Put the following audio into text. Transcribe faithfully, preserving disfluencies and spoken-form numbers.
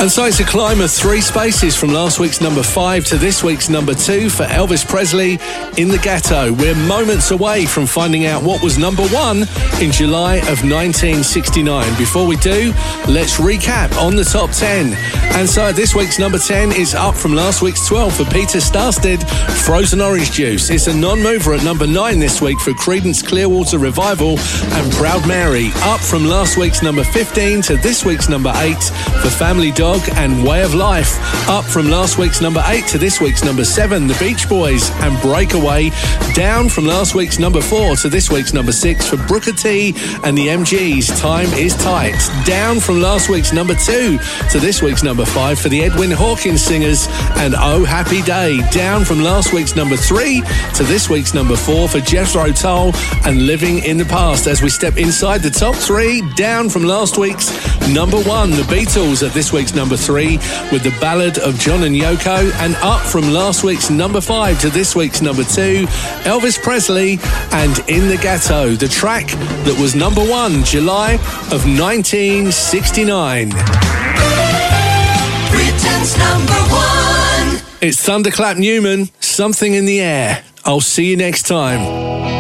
And so it's a climb of three spaces from last week's number five to this week's number two for Elvis Presley, In the Ghetto. We're moments away from finding out what was number one in July of nineteen sixty-nine. Before we do, let's recap on the top ten. And so this week's number ten is up from last week's twelve for Peter Starsted, Frozen Orange Juice. It's a non-mover at number nine this week for Creedence Clearwater Revival and Proud Mary. Up from last week's number fifteen to this week's number eight for Family Dog and Way of Life. Up from last week's number eight to this week's number seven, The Beach Boys and Breakaway. Down from last week's number four to this week's number six for Brooker T and the M Gs, Time Is Tight. Down from last week's number two to this week's number five for the Edwin Hawkins Singers and Oh Happy Day. Down from last week's number three to this week's number four for Jethro Tull and Living in the Past. As we step inside the top three, down from last week's number one, The Beatles at this week's number three with The Ballad of John and Yoko, and up from last week's number five to this week's number two, Elvis Presley and In the Ghetto, the track that was number one July of nineteen sixty-nine. Britain's number one. It's Thunderclap Newman, Something in the Air. I'll see you next time.